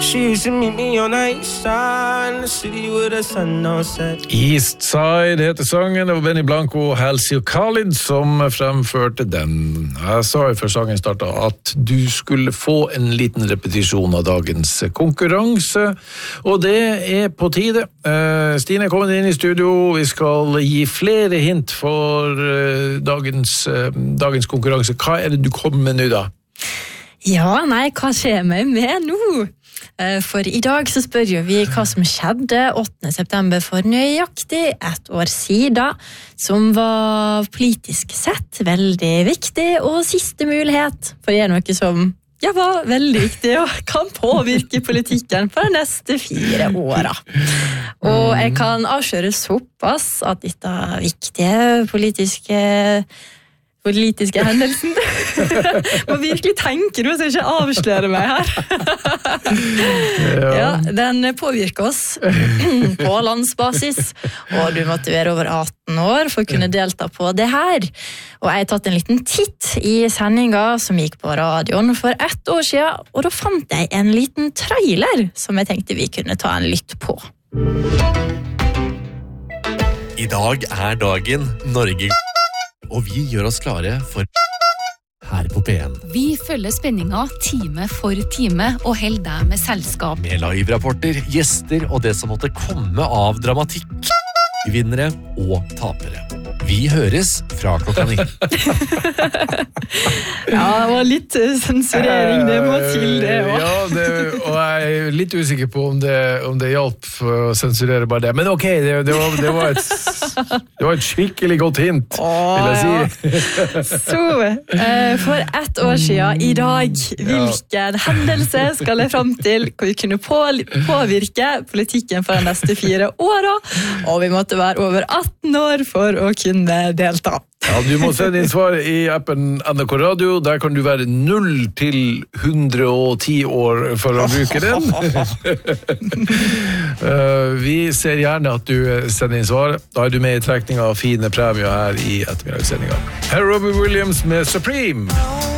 She used to meet me on the east side in the city with the sun on set. East Side heter sangen, det var Benny Blanco og Halsey og Khalid som fremførte den. Jeg sa jo før sangen startet at du skulle få en liten repetisjon av dagens konkurranse, og det er på tide. Stine er kommet inn i studio, vi skal gi flere hint for dagens konkurranse. Hva er det du kommer med nå da? Ja, nei, hva skjer meg med nå? For i dag så spør jo vi hva som skjedde 8. september for nøyaktig et år siden, som var politisk sett veldig viktig, og siste mulighet for å gjøre noe som var veldig viktig og kan påvirke politikken for de neste 4 årene. Og jeg kan avsløre såpass at dette viktige politiske hendelsen. Må virkelig tenke noe så jeg ikke avslører meg her. Ja, den påvirker oss på landsbasis, og du måtte være over 18 år for å kunne delta på det her. Og jeg har tatt en liten titt i sendinga som gikk på radioen for 1 år siden, og da fant jeg en liten trailer som jeg tenkte vi kunne ta en lytt på. I dag er dagen Norge, og vi gjør oss klare for her på P1. Vi følger spenninga time for time og holder deg med selskap. Med live-rapporter, gjester og det som måtte komme av dramatikk. Vinnere og tapere. Vi høres fra klokka 9. Ja, det var litt sensurering, det må til det også. Ja, og jeg er litt usikker på om det hjalp å sensurere bare det. Men ok, det var et skikkelig godt hint, vil jeg si. Så, for 1 år siden i dag, hvilken hendelse skal jeg frem til hvor vi kunne påvirke politikken for de neste 4 årene, og vi måtte være over 18 år for å kunne delta. Ja, du må sende inn svar i appen NRK Radio. Der kan du være 0 til 110 år for å bruke den. Vi ser gjerne at du sender inn svar. Da er du med i trekning av fine premier her i ettermiddagssendinga. Her er Robbie Williams med Supreme.